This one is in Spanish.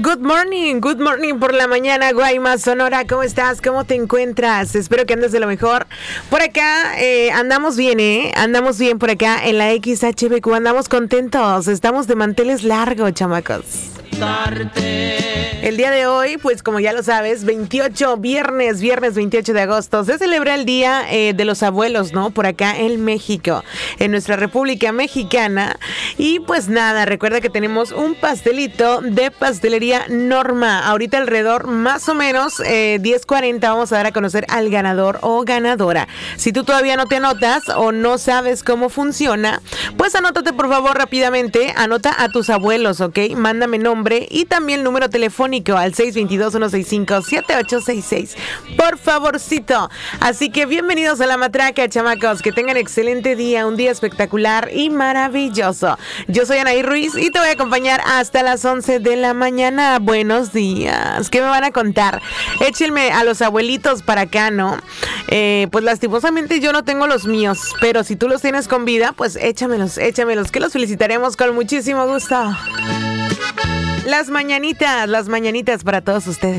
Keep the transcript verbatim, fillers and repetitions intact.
Good morning, good morning por la mañana, Guaymas, Sonora. ¿Cómo estás? ¿Cómo te encuentras? Espero que andes de lo mejor. Por acá eh, andamos bien, ¿eh? Andamos bien por acá en la X H B Q. Andamos contentos. Estamos de manteles largos, chamacos. El día de hoy, pues como ya lo sabes, veintiocho, viernes, viernes veintiocho de agosto, se celebra el Día eh, de los Abuelos, ¿no? Por acá en México, en nuestra República Mexicana. Y pues nada, recuerda que tenemos un pastelito de pastelería Norma. Ahorita alrededor, más o menos, eh, diez cuarenta, vamos a dar a conocer al ganador o ganadora. Si tú todavía no te anotas o no sabes cómo funciona, pues anótate por favor rápidamente, anota a tus abuelos, ¿ok? Mándame nombre y también número telefónico al seis dos dos, uno seis cinco, siete ocho seis seis, por favorcito. Así que bienvenidos a La Matraca, chamacos, que tengan excelente día, un día espectacular y maravilloso. Yo soy Anaí Ruiz y te voy a acompañar hasta las once de la mañana. Buenos días, ¿qué me van a contar? Échenme a los abuelitos para acá, ¿no? Eh, pues lastimosamente yo no tengo los míos, pero si tú los tienes con vida, pues échamelos, échamelos, que los felicitaremos con muchísimo gusto. Las mañanitas, las mañanitas para todos ustedes.